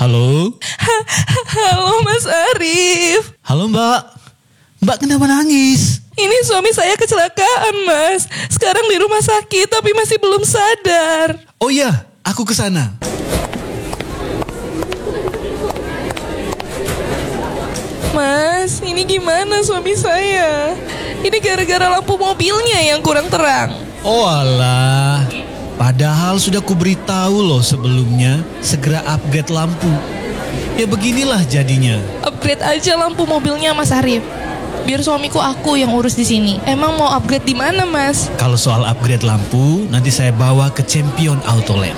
Halo? Halo Mas Arif. Halo Mbak. Mbak kenapa nangis? Ini suami saya kecelakaan Mas. Sekarang di rumah sakit tapi masih belum sadar. Oh iya, aku ke sana. Mas, ini gimana suami saya? Ini gara-gara lampu mobilnya yang kurang terang. Oh alah. Padahal sudah kuberitahu loh sebelumnya, segera upgrade lampu. Ya beginilah jadinya. Upgrade aja lampu mobilnya Mas Arif. Biar suamiku aku yang urus di sini. Emang mau upgrade di mana Mas? Kalau soal upgrade lampu, nanti saya bawa ke Champion Auto Lamp.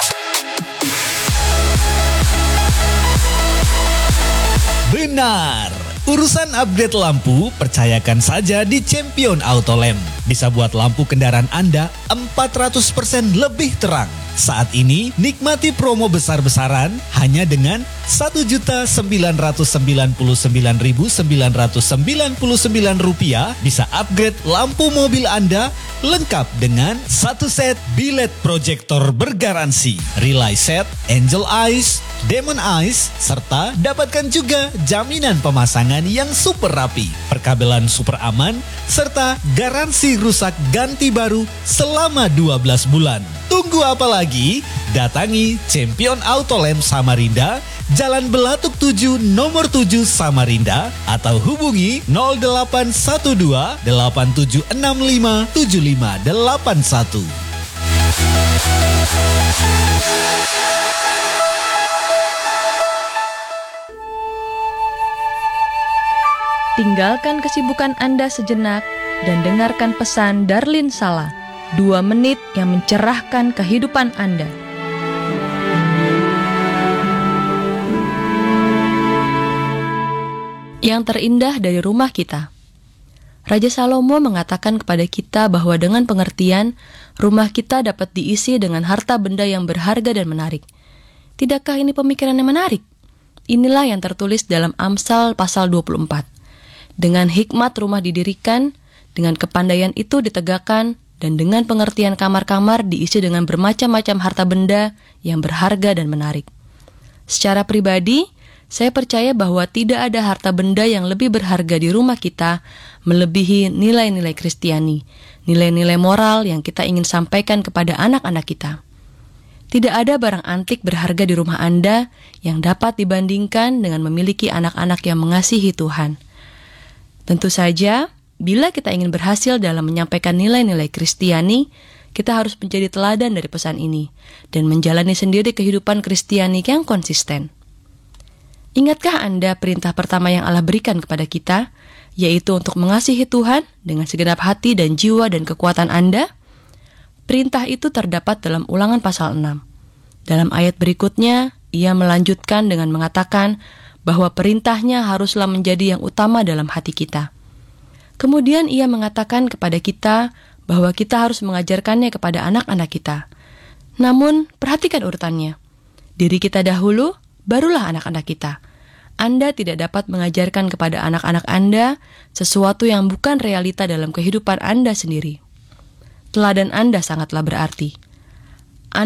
Benar, urusan upgrade lampu percayakan saja di Champion Auto Lamp. Bisa buat lampu kendaraan Anda 400% lebih terang. Saat ini nikmati promo besar-besaran hanya dengan Rp1.999.999 bisa upgrade lampu mobil Anda lengkap dengan satu set bilet proyektor bergaransi, relay set, angel eyes, demon eyes, serta dapatkan juga jaminan pemasangan yang super rapi, perkabelan super aman, serta garansi rusak ganti baru selama 12 bulan. Tunggu apa lagi? Datangi Champion Auto Lamp Samarinda, Jalan Belatuk 7 nomor 7 Samarinda, atau hubungi 0812 8765 7581. Tinggalkan kesibukan Anda sejenak dan dengarkan pesan Darlin Sala, 2 menit yang mencerahkan kehidupan Anda. Yang terindah dari rumah kita. Raja Salomo mengatakan kepada kita bahwa dengan pengertian, rumah kita dapat diisi dengan harta benda yang berharga dan menarik. Tidakkah ini pemikiran yang menarik? Inilah yang tertulis dalam Amsal pasal 24. Dengan hikmat rumah didirikan, dengan kepandaian itu ditegakkan, dan dengan pengertian kamar-kamar diisi dengan bermacam-macam harta benda yang berharga dan menarik. Secara pribadi, saya percaya bahwa tidak ada harta benda yang lebih berharga di rumah kita melebihi nilai-nilai Kristiani, nilai-nilai moral yang kita ingin sampaikan kepada anak-anak kita. Tidak ada barang antik berharga di rumah Anda yang dapat dibandingkan dengan memiliki anak-anak yang mengasihi Tuhan. Tentu saja, bila kita ingin berhasil dalam menyampaikan nilai-nilai Kristiani, kita harus menjadi teladan dari pesan ini dan menjalani sendiri kehidupan Kristiani yang konsisten. Ingatkah Anda perintah pertama yang Allah berikan kepada kita, yaitu untuk mengasihi Tuhan dengan segenap hati dan jiwa dan kekuatan Anda? Perintah itu terdapat dalam Ulangan pasal 6. Dalam ayat berikutnya, ia melanjutkan dengan mengatakan bahwa perintahnya haruslah menjadi yang utama dalam hati kita. Kemudian ia mengatakan kepada kita bahwa kita harus mengajarkannya kepada anak-anak kita. Namun, perhatikan urutannya. Diri kita dahulu, barulah anak-anak kita. Anda tidak dapat mengajarkan kepada anak-anak Anda sesuatu yang bukan realita dalam kehidupan Anda sendiri. Teladan Anda sangatlah berarti.